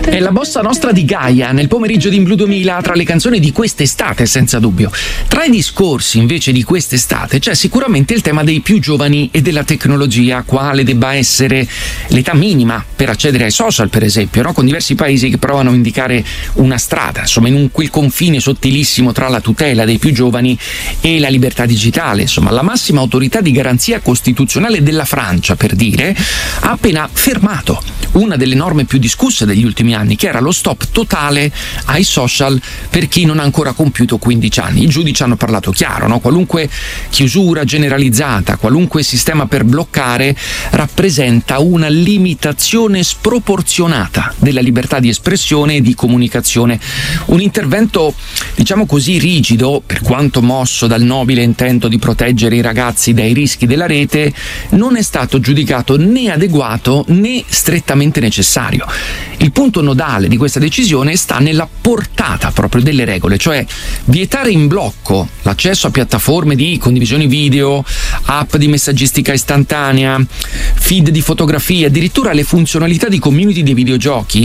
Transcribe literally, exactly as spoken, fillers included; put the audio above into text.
È la bossa nostra di Gaia nel pomeriggio di In Blu duemila, tra le canzoni di quest'estate, senza dubbio. Tra i discorsi invece di quest'estate c'è sicuramente il tema dei più giovani e della tecnologia, quale debba essere l'età minima per accedere ai social, per esempio, no? Con diversi paesi che provano a indicare una strada, insomma, in un quel confine sottilissimo tra la tutela dei più giovani e la libertà digitale. Insomma, la massima autorità di garanzia costituzionale della Francia, per dire, ha appena fermato una delle norme più discusse degli ultimi anni, che era lo stop totale ai social per chi non ha ancora compiuto quindici anni. I giudici hanno parlato chiaro, no? Qualunque chiusura generalizzata, qualunque sistema per bloccare rappresenta una limitazione sproporzionata della libertà di espressione e di comunicazione. Un intervento, diciamo così, rigido, per quanto mosso dal nobile intento di proteggere i ragazzi dai rischi della rete, non è stato giudicato né adeguato né strettamente necessario. Il punto nodale di questa decisione sta nella portata proprio delle regole, cioè vietare in blocco l'accesso a piattaforme di condivisione video, app di messaggistica istantanea, feed di fotografie, addirittura le funzionalità di community dei videogiochi,